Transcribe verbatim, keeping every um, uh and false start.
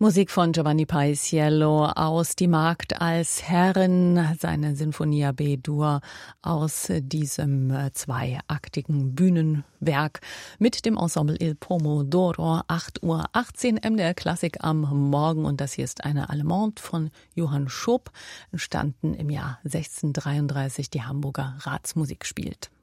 Musik von Giovanni Paisiello aus Die Magd als Herrin, seine Sinfonia B-Dur aus diesem zweiaktigen Bühnenwerk mit dem Ensemble Il Pomodoro. acht Uhr achtzehn M D R Klassik am Morgen, und das hier ist eine Allemande von Johann Schoop, entstanden im Jahr sechzehnhundertdreiunddreißig, die Hamburger Ratsmusik spielt.